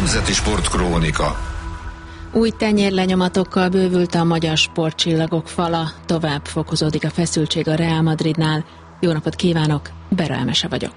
Nemzeti Sportkrónika. Új tenyérlenyomatokkal bővült a magyar sportcsillagok fala, tovább fokozódik a feszültség a Real Madridnál. Jó napot kívánok, Bera Emese vagyok.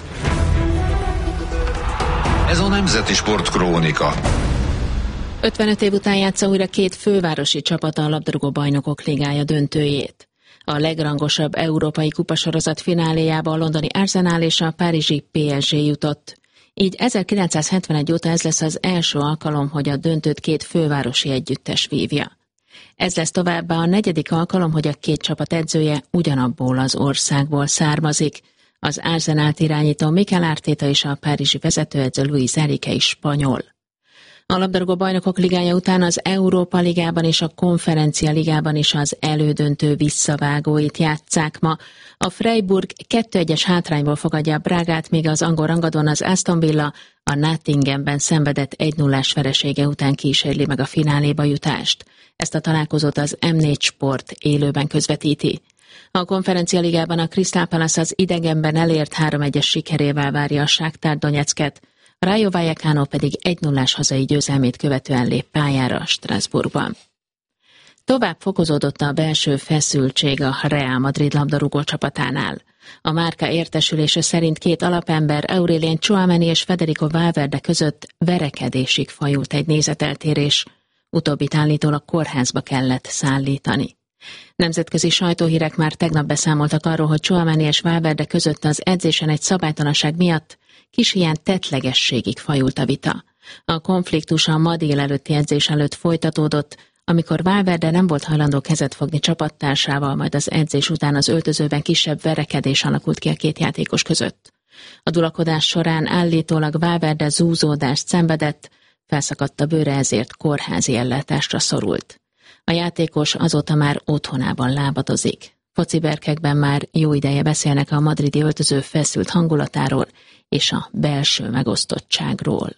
Ez a Nemzeti Sportkrónika. 55 év után játsza újra két fővárosi csapata a labdarúgó bajnokok ligája döntőjét. A legrangosabb európai kupasorozat fináléjába a londoni Arsenal és a párizsi PSG jutott. Így 1971 óta ez lesz az első alkalom, hogy a döntőt két fővárosi együttes vívja. Ez lesz továbbá a negyedik alkalom, hogy a két csapat edzője ugyanabból az országból származik. Az Arsenalt irányító Mikel Arteta és a párizsi vezetőedző Luis Enrique is spanyol. A labdarúgó bajnokok ligája után az Európa ligában és a Konferencia ligában is az elődöntő visszavágóit játsszák ma. A Freiburg 2-1-es hátrányból fogadja a Brágát, míg az angol rangadón az Aston Villa a Nottinghamben szenvedett 1-0-ás veresége után kísérli meg a fináléba jutást. Ezt a találkozót az M4 Sport élőben közvetíti. A Konferencia ligában a Crystal Palace az idegenben elért 3-1-es sikerével várja a Shakhtar Donetsket, a Rayo Vallecano pedig 1-0-ás hazai győzelmét követően lép pályára Strasbourgban. Tovább fokozódott a belső feszültség a Real Madrid labdarúgó csapatánál. A márka értesülése szerint két alapember, Aurélien Tchouaméni és Federico Valverde között verekedésig fajult egy nézeteltérés. Utóbbit állítólag kórházba kellett szállítani. Nemzetközi sajtóhírek már tegnap beszámoltak arról, hogy Tchouaméni és Valverde között az edzésen egy szabálytalanság miatt kis ilyen tettlegességig fajult a vita. A konfliktus a ma délelőtti edzés előtt folytatódott, amikor Valverde nem volt hajlandó kezet fogni csapattársával, majd az edzés után az öltözőben kisebb verekedés alakult ki a két játékos között. A dulakodás során állítólag Valverde zúzódást szenvedett, felszakadt a bőre, ezért kórházi ellátásra szorult. A játékos azóta már otthonában lábadozik. Fociberkekben már jó ideje beszélnek a madridi öltöző feszült hangulatáról és a belső megosztottságról.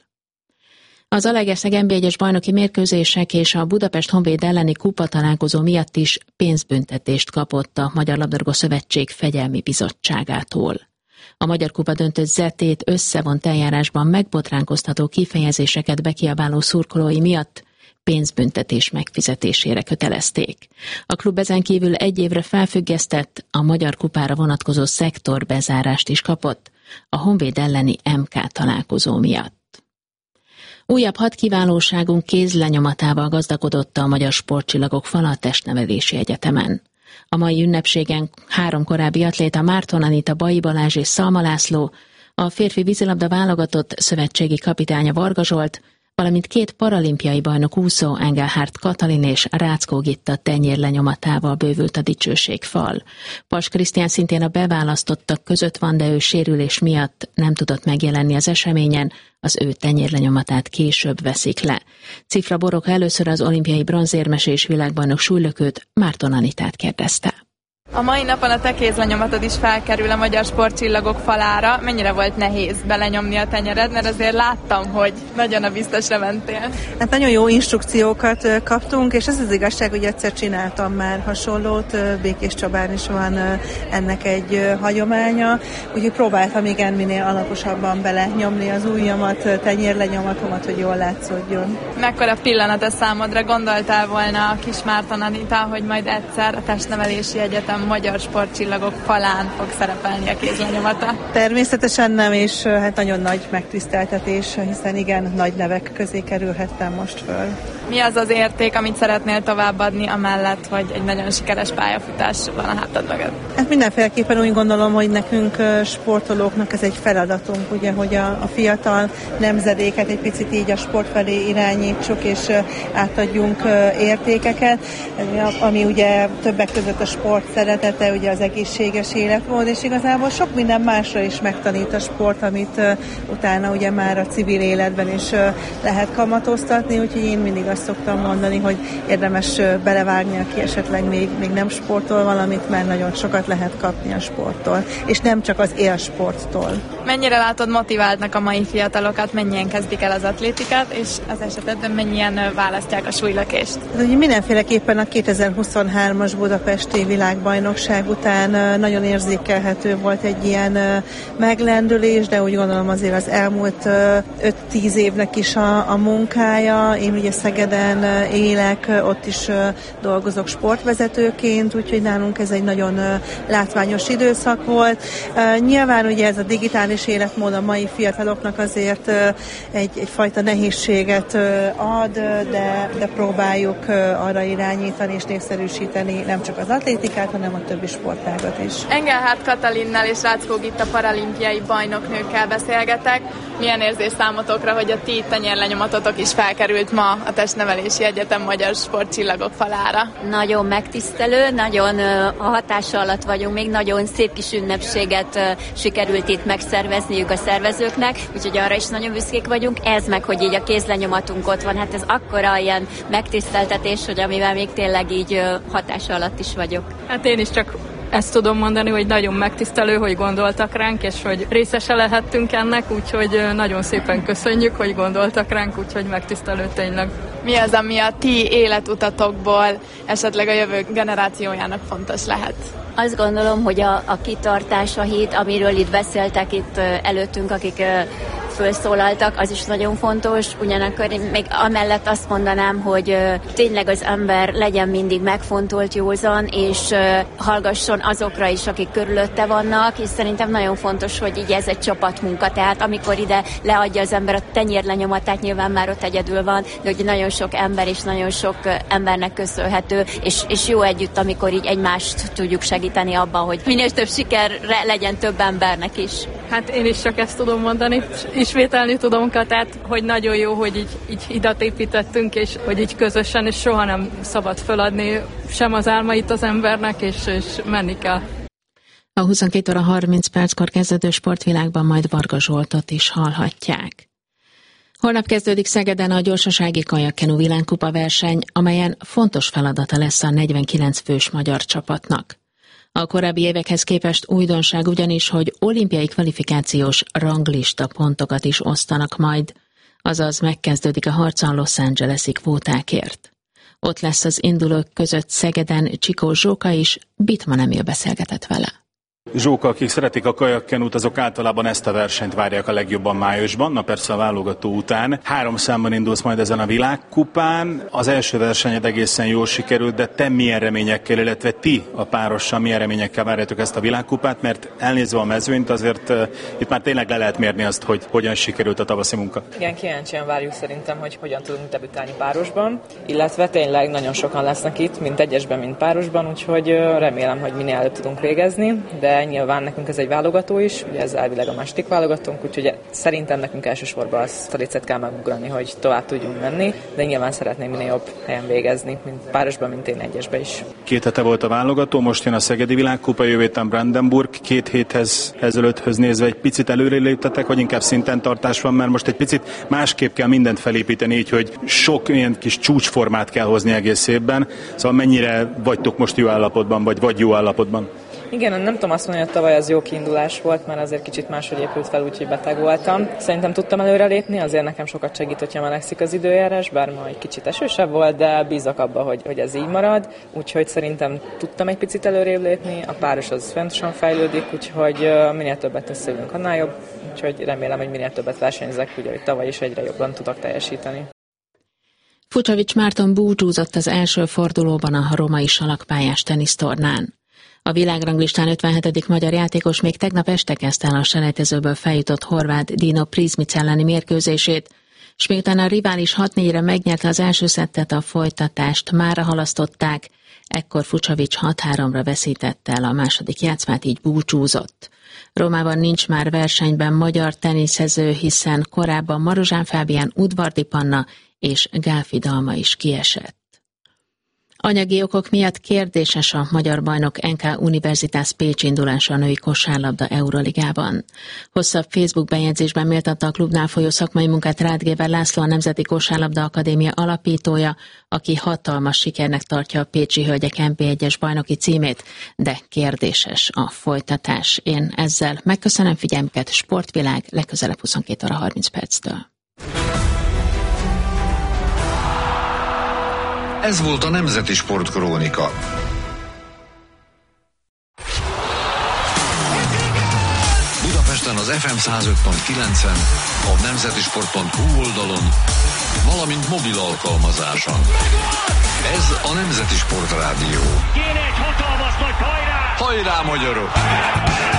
Az Zalaegerszeg NB1-es bajnoki mérkőzések és a Budapest Honvéd elleni kupa találkozó miatt is pénzbüntetést kapott a Magyar Labdarúgó Szövetség Fegyelmi Bizottságától. A Magyar Kupa döntő zetét összevont eljárásban megbotránkoztató kifejezéseket bekiabáló szurkolói miatt pénzbüntetés megfizetésére kötelezték. A klub ezen kívül 1 évre felfüggesztett, a Magyar Kupára vonatkozó szektorbezárást is kapott a Honvéd elleni MK találkozó miatt. Újabb 6 kiválóságunk kézlenyomatával gazdagodott a Magyar Sportcsillagok fala a Testnevelési Egyetemen. A mai ünnepségen 3 korábbi atléta, Márton Anita, Bai Balázs és Szalma László, a férfi vízilabda válogatott szövetségi kapitánya Varga Zsolt, valamint 2 paralimpiai bajnok úszó, Engelhardt Katalin és Ráckó Gitta tenyérlenyomatával bővült a dicsőségfal. Paks Krisztián szintén a beválasztottak között van, de ő sérülés miatt nem tudott megjelenni az eseményen, az ő tenyérlenyomatát később veszik le. Cifra Boroka először az olimpiai bronzérmes és világbajnok súlylökőt, Márton Anitát kérdezte. A mai napon a te kézlenyomatod is felkerül a Magyar Sportcsillagok falára. Mennyire volt nehéz belenyomni a tenyered, mert azért láttam, hogy nagyon a biztosra mentél. Hát nagyon jó instrukciókat kaptunk, és ez az igazság, hogy egyszer csináltam már hasonlót, Békés Csabán is van ennek egy hagyománya, úgyhogy próbáltam igen minél alaposabban belenyomni az ujjamat, tenyérlenyomatomat, hogy jól látszódjon. Mekkora pillanat a számodra? Gondoltál volna a kis Márton Anita, hogy majd egyszer a Testnevelési Egyetem Magyar Sportcsillagok falán fog szerepelni a kézlenyomata? Természetesen nem, és hát nagyon nagy megtiszteltetés, hiszen igen, nagy nevek közé kerülhettem most föl. Mi az az érték, amit szeretnél továbbadni, amellett, hogy egy nagyon sikeres pályafutás van a hátad mögött? Hát mindenféleképpen úgy gondolom, hogy nekünk sportolóknak ez egy feladatunk, ugye, hogy a fiatal nemzedéket egy picit így a sport felé irányítsuk, és átadjunk értékeket, ami ugye többek között a sport szeretete, ugye az egészséges életmód, és igazából sok minden másra is megtanít a sport, amit utána ugye már a civil életben is lehet kamatoztatni, úgyhogy én mindig azt szoktam mondani, hogy érdemes belevágni, aki esetleg még nem sportol valamit, mert nagyon sokat lehet kapni a sporttól, és nem csak az élsporttól. Mennyire látod motiváltnak a mai fiatalokat, mennyien kezdik el az atlétikát, és az esetben mennyien választják a súlylökést? Ugye mindenféleképpen a 2023-as budapesti világbajnokság után nagyon érzékelhető volt egy ilyen meglendülés, de úgy gondolom azért az elmúlt 5-10 évnek is a munkája. Én ugye Szegeden élek, ott is dolgozok sportvezetőként, úgyhogy nálunk ez egy nagyon látványos időszak volt. Nyilván ugye ez a digitális életmód a mai fiataloknak azért egyfajta nehézséget ad, de próbáljuk arra irányítani és népszerűsíteni nem csak az atlétikát, hanem a többi sportágat is. Engelhardt Katalinnal és Ráckó Gitta paralimpiai bajnoknőkkel beszélgetek. Milyen érzés számotokra, hogy a ti tenyérlenyomatotok is felkerült ma a Testnevelési Egyetem Magyar Sportcsillagok falára? Nagyon megtisztelő, nagyon a hatása alatt vagyunk, még nagyon szép kis ünnepséget sikerült itt megszervezniük a szervezőknek, úgyhogy arra is nagyon büszkék vagyunk. Ez meg, hogy így a kézlenyomatunk ott van, hát ez akkora ilyen megtiszteltetés, hogy amivel még tényleg így hatása alatt is vagyok. Hát én is csak ezt tudom mondani, hogy nagyon megtisztelő, hogy gondoltak ránk, és hogy részese lehettünk ennek, úgyhogy nagyon szépen köszönjük, hogy gondoltak ránk, úgyhogy megtisztelő tényleg. Mi az, ami a ti életutatokból esetleg a jövő generációjának fontos lehet? Azt gondolom, hogy a kitartás, a hit, amiről itt beszéltek itt előttünk, akik felszólaltak, az is nagyon fontos. Ugyanakkor én még amellett azt mondanám, hogy tényleg az ember legyen mindig megfontolt, józan, és hallgasson azokra is, akik körülötte vannak, és szerintem nagyon fontos, hogy így ez egy csapatmunka, tehát amikor ide leadja az ember a tenyérlenyomatát, nyilván már ott egyedül van, de hogy nagyon sok ember és nagyon sok embernek köszönhető, és jó együtt, amikor így egymást tudjuk segíteni abban, hogy minél több sikerre legyen több embernek is. Hát én is csak ezt tudom mondani, ismételni tudom, tehát hogy nagyon jó, hogy így hidat építettünk, és hogy így közösen, és soha nem szabad feladni sem az álmait az embernek, és menni kell. A 22 óra 30 perckor kezdődő Sportvilágban majd Varga Zsoltot is hallhatják. Holnap kezdődik Szegeden a gyorsasági kajakkenu világkupa verseny, amelyen fontos feladata lesz a 49 fős magyar csapatnak. A korábbi évekhez képest újdonság ugyanis, hogy olimpiai kvalifikációs ranglista pontokat is osztanak majd, azaz megkezdődik a harc a Los Angeles-i kvótákért. Ott lesz az indulók között Szegeden Csikó Zsóka is, Bitman Emil beszélgetett vele. Zsóka, akik szeretik a kajakkenút, azok általában ezt a versenyt várják a legjobban májusban, na persze a válogató után. 3 számban indulsz majd ezen a világkupán. Az első versenyed egészen jól sikerült, de te milyen reményekkel, illetve ti a párossal milyen reményekkel várjátok ezt a világkupát, mert elnézve a mezőnyt, azért itt már tényleg le lehet mérni azt, hogy hogyan sikerült a tavaszi munka. Igen, kíváncsian várjuk szerintem, hogy hogyan tudunk debütálni párosban, illetve tényleg nagyon sokan lesznek itt, mind egyesben, mind párosban, úgyhogy remélem, hogy minél előbb tudunk végezni, de nyilván nekünk ez egy válogató is, ugye ez elvileg a második válogatónk, úgyhogy szerintem nekünk elsősorban azt a lécet kell megugrani, hogy tovább tudjunk menni, de nyilván szeretném minél jobb helyen végezni, mint párosban, mint én egyesben is. 2 hete volt a válogató, most jön a Szegedi világkupa, jövő héten Brandenburg. 2 héthez ezelőtthöz nézve egy picit előre léptetek, vagy inkább szinten tartás van, mert most egy picit másképp kell mindent felépíteni, így hogy sok ilyen kis csúcsformát kell hozni egész évben. Szóval mennyire vagytok most jó állapotban, vagy jó állapotban? Igen, nem tudom azt mondani, hogy tavaly az jó kiindulás volt, mert azért kicsit máshogy épült fel, úgyhogy beteg voltam. Szerintem tudtam előrelépni, azért nekem sokat segít, hogyha melegszik az időjárás, bár ma egy kicsit esősebb volt, de bízok abba, hogy ez így marad. Úgyhogy szerintem tudtam egy picit előrébb lépni, a páros az fontosan fejlődik, úgyhogy minél többet összeülünk, annál jobb. Úgyhogy remélem, hogy minél többet versenyzek, ugye, hogy tavaly is egyre jobban tudok teljesíteni. Fucsovics Márton búcsúzott az első fordulóban a római salakpályás tenisztornán. A világranglistán 57. magyar játékos még tegnap este kezdte el a selejtezőből feljutott horvát Dino Prizmic elleni mérkőzését, s miután a rivális 6-4-re megnyerte az első szettet, a folytatást mára halasztották, ekkor Fucsovics 6-3-ra veszítette el a második játszmát, így búcsúzott. Rómában nincs már versenyben magyar teniszező, hiszen korábban Marozsán Fábián, Udvardi Panna és Gálfi Dalma is kiesett. Anyagi okok miatt kérdéses a magyar bajnok NK Universitas Pécs indulása a női kosárlabda Euroligában. Hosszabb Facebook bejegyzésben méltatta a klubnál folyó szakmai munkát Rádgéber László, a Nemzeti Kosárlabda Akadémia alapítója, aki hatalmas sikernek tartja a pécsi hölgyek NB1-es bajnoki címét, de kérdéses a folytatás. Én ezzel megköszönöm figyelmüket, Sportvilág legközelebb 22:30. Ez volt a Nemzeti Sportkrónika. Budapesten az FM 105.9-en, a nemzetisport.hu oldalon, valamint mobil alkalmazáson. Ez a Nemzeti Sportrádió. Kéne egy hatalmas nagy hajrá! Hajrá, magyarok!